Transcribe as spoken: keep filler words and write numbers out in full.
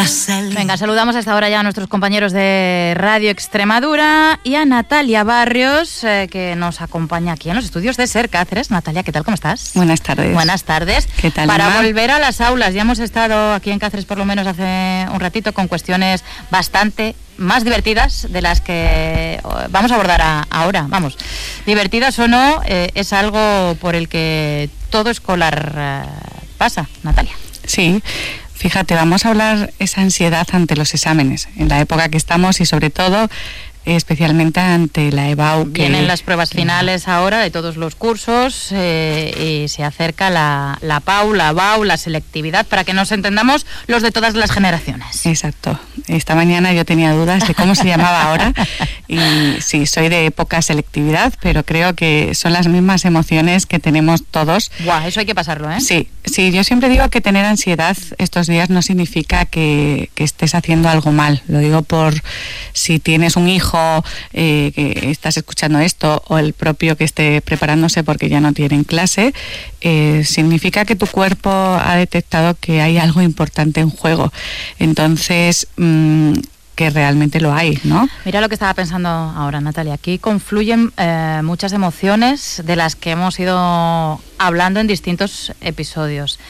la selva. Venga, saludamos hasta ahora ya a nuestros compañeros de Radio Extremadura y a Natalia Barrios, eh, que nos acompaña aquí en los estudios de SER Cáceres. Natalia, ¿qué tal? ¿Cómo estás? Buenas tardes. Buenas tardes. ¿Qué tal, Para Emma? volver a las aulas, ya hemos estado aquí en Cáceres por lo menos hace un ratito con cuestiones bastante más divertidas de las que vamos a abordar a, ahora. Vamos, divertidas o no, eh, es algo por el que todo escolar eh, pasa, Natalia. Sí, fíjate, vamos a hablar esa ansiedad ante los exámenes, en la época que estamos y sobre todo, especialmente ante la EBAU. Que vienen las pruebas finales ahora de todos los cursos eh, y se acerca la, la PAU, la BAU, la selectividad, para que nos entendamos los de todas las generaciones. Exacto. Esta mañana yo tenía dudas de cómo se llamaba ahora y sí, soy de época selectividad, pero creo que son las mismas emociones que tenemos todos. Buah, eso hay que pasarlo, ¿eh? Sí, sí, yo siempre digo que tener ansiedad estos días no significa que, que estés haciendo algo mal. Lo digo por si tienes un hijo Eh, que estás escuchando esto o el propio que esté preparándose porque ya no tiene clase, eh, significa que tu cuerpo ha detectado que hay algo importante en juego. Entonces, mmm, que realmente lo hay, ¿no? Mira lo que estaba pensando ahora, Natalia. Aquí confluyen eh, muchas emociones de las que hemos ido hablando en distintos episodios.